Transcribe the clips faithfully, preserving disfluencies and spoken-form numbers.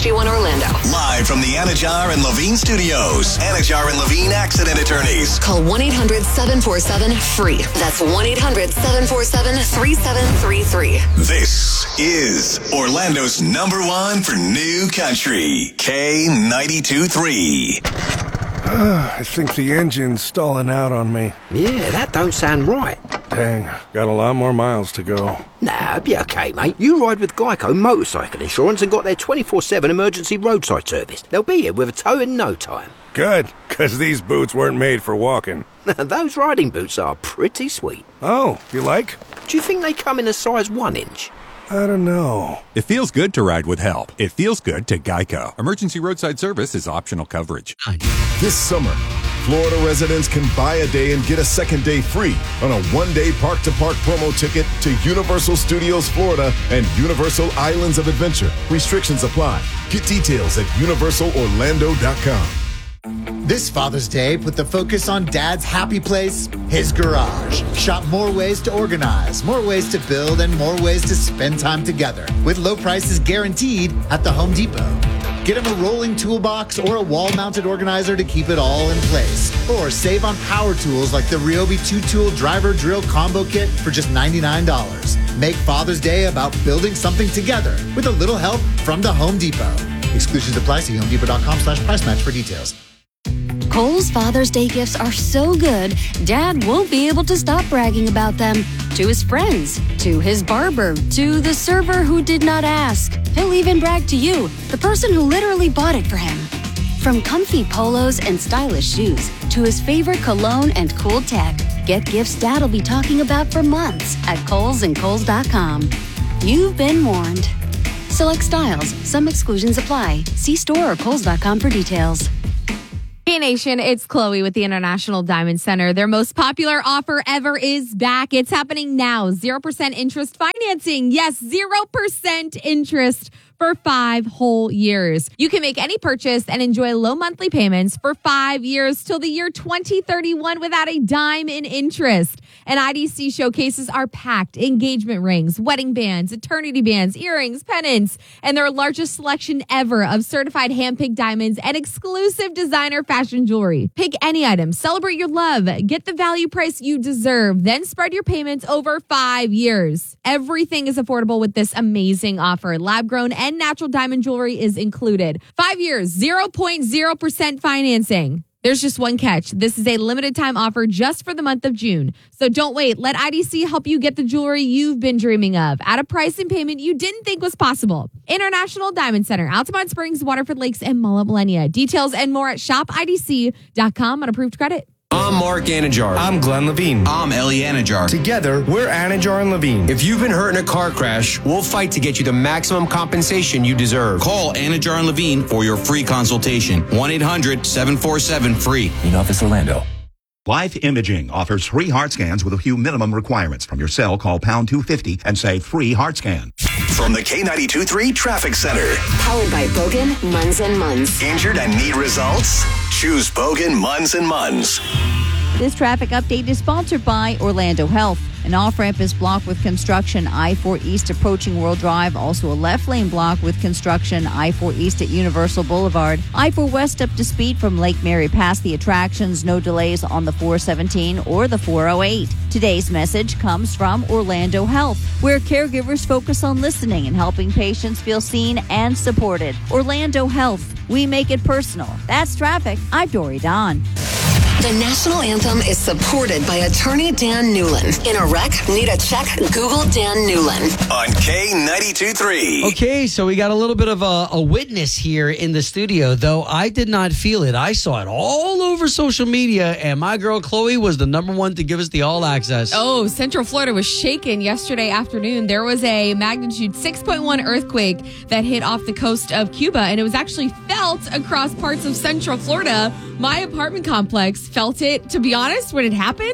G one Orlando. Live from the Anajar and Levine Studios. Anajar and Levine Accident Attorneys. Call one eight hundred seven four seven free. That's one eight hundred seven four seven three seven three three. This is Orlando's number one for new country. K ninety-two point three. Uh, I think the engine's stalling out on me. Yeah, that don't sound right. Dang, got a lot more miles to go. Nah, be okay, mate. You ride with Geico Motorcycle Insurance and got their twenty-four seven emergency roadside service. They'll be here with a tow in no time. Good, because these boots weren't made for walking. Those riding boots are pretty sweet. Oh, you like? Do you think they come in a size one inch? I don't know. It feels good to ride with help. It feels good to Geico. Emergency roadside service is optional coverage. This summer, Florida residents can buy a day and get a second day free on a one-day park-to-park promo ticket to Universal Studios Florida and Universal Islands of Adventure. Restrictions apply. Get details at universal orlando dot com. This Father's Day, put the focus on Dad's happy place, his garage. Shop more ways to organize, more ways to build, and more ways to spend time together. With low prices guaranteed at the Home Depot. Get him a rolling toolbox or a wall-mounted organizer to keep it all in place. Or save on power tools like the Ryobi two-tool driver drill combo kit for just ninety-nine dollars. Make Father's Day about building something together with a little help from the Home Depot. Exclusions apply. See homedepot.com slash price match for details. Kohl's Father's Day gifts are so good, Dad won't be able to stop bragging about them. To his friends, to his barber, to the server who did not ask. He'll even brag to you, the person who literally bought it for him. From comfy polos and stylish shoes, to his favorite cologne and cool tech, get gifts Dad'll be talking about for months at Kohl's and Kohl's dot com. You've been warned. Select styles. Some exclusions apply. See store or Kohl's dot com for details. Hey Nation, it's Chloe with the International Diamond Center. Their most popular offer ever is back. It's happening now. zero percent interest financing. Yes, zero percent interest for five whole years. You can make any purchase and enjoy low monthly payments for five years till the year twenty thirty-one without a dime in interest. And I D C showcases are packed. Engagement rings, wedding bands, eternity bands, earrings, pendants, and their largest selection ever of certified hand-picked diamonds and exclusive designer fashion jewelry. Pick any item, celebrate your love, get the value price you deserve, then spread your payments over five years. Everything is affordable with this amazing offer. Lab-grown and natural diamond jewelry is included. Five years, zero point zero percent financing. There's just one catch. This is a limited time offer just for the month of June. So don't wait. Let I D C help you get the jewelry you've been dreaming of at a price and payment you didn't think was possible. International Diamond Center, Altamont Springs, Waterford Lakes, and Mulla Millennia. Details and more at shop I D C dot com on approved credit. I'm Mark Anajar. I'm Glenn Levine. I'm Ellie Anajar. Together, we're Anajar and Levine. If you've been hurt in a car crash, we'll fight to get you the maximum compensation you deserve. Call Anajar and Levine for your free consultation. one eight hundred seven four seven free. In office Orlando. Life Imaging offers free heart scans with a few minimum requirements. From your cell, call pound two fifty and say free heart scan. From the K ninety-two point three Traffic Center. Powered by Bogan, Munz and Munz. Injured and need results? Choose Bogan, Munz and Munz. This traffic update is sponsored by Orlando Health. An off-ramp is blocked with construction. I four East approaching World Drive. Also a left lane block with construction. I four East at Universal Boulevard. I four West up to speed from Lake Mary past the attractions. No delays on the four seventeen or the four oh eight. Today's message comes from Orlando Health, where caregivers focus on listening and helping patients feel seen and supported. Orlando Health. We make it personal. That's traffic. I'm Dory Don. The national anthem is supported by attorney Dan Newland. In a wreck, need a check? Google Dan Newland. On K ninety-two point three. Okay, so we got a little bit of a, a witness here in the studio, though I did not feel it. I saw it all over social media, and my girl Chloe was the number one to give us the all access. Oh, Central Florida was shaken yesterday afternoon. There was a magnitude six point one earthquake that hit off the coast of Cuba, and it was actually felt across parts of Central Florida. My apartment complex felt it. To be honest, when it happened,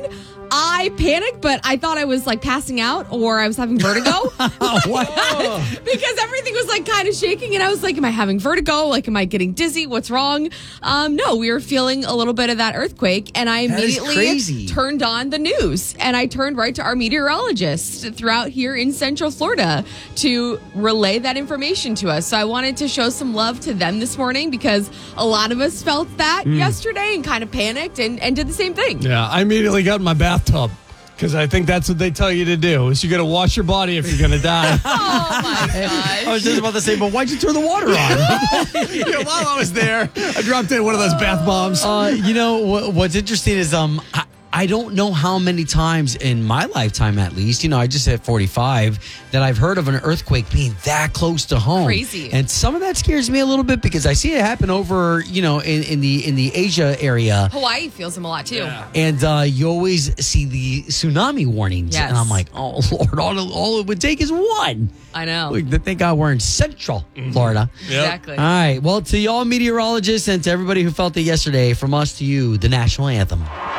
I panicked, but I thought I was like passing out or I was having vertigo. Because everything was like kind of shaking and I was like, am I having vertigo? Like, am I getting dizzy? What's wrong? Um, no, we were feeling a little bit of that earthquake and I That is immediately crazy. turned on the news and I turned right to our meteorologist throughout here in Central Florida to relay that information to us. So I wanted to show some love to them this morning because a lot of us felt that Mm. yesterday and kind of panicked and, and did the same thing. Yeah, I immediately got in my bathtub because I think that's what they tell you to do is you got to wash your body if you're going to die. Oh, my gosh. I was just about to say, but why'd you turn the water on? Yeah, while I was there, I dropped in one of those bath bombs. Uh, you know, what, what's interesting is um, I, I don't know how many times in my lifetime, at least, you know, I just hit forty-five, that I've heard of an earthquake being that close to home. Crazy. And some of that scares me a little bit because I see it happen over, you know, in, in the in the Asia area. Hawaii feels them a lot too. And uh, you always see the tsunami warnings. Yes. And I'm like, oh, Lord, all, all it would take is one. I know. Like, thank God we're in Central Florida. Exactly. All right. Well, to y'all meteorologists and to everybody who felt it yesterday, from us to you, the national anthem.